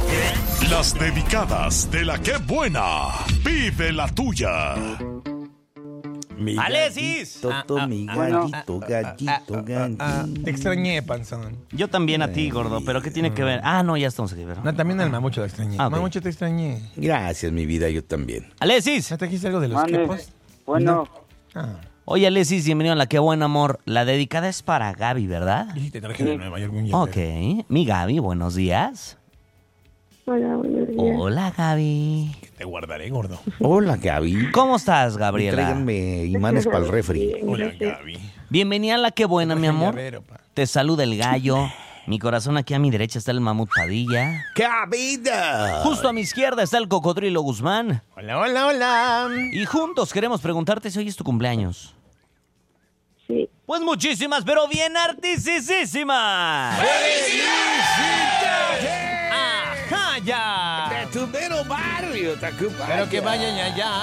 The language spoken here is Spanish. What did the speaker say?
Las dedicadas de la que buena. Vive la tuya. Mi ¡Alesis! gallito, mi gallito, gallito. Te extrañé, panzón. Yo también a ti, gordo, pero ¿qué tiene que ver? No, ya estamos aquí, ¿verdad? No, también al Mamucho te extrañé. Ok. Mamucho, te extrañé. Gracias, mi vida, yo también. ¡Alesis! ¿Ya trajiste algo de los Mande. quepos? Bueno, Ah, Oye, Alesis, bienvenido a La Qué Buen Amor. La dedicada es para Gaby, ¿verdad? y te traje de Nueva York un Ok. llavero. Mi Gaby, buenos días. Hola, buenos días. Hola, Gaby. Te guardaré, gordo. Hola, Gaby. ¿Cómo estás, Gabriela? Tráiganme imanes para el refri. Hola, Gaby. Bienvenida a La Qué Buena, Te mi traje amor. llavero, pa. Te saluda el gallo. Mi corazón aquí a mi derecha está el mamut Padilla. ¡Cabida! Justo a mi izquierda está el cocodrilo Guzmán. Hola, hola, hola. Y juntos queremos preguntarte si hoy es tu cumpleaños. Sí. Pues muchísimas, pero bien artisísimas. ¡Ajá, ya! Tu mero barrio, Tacupa. Pero que vayan allá.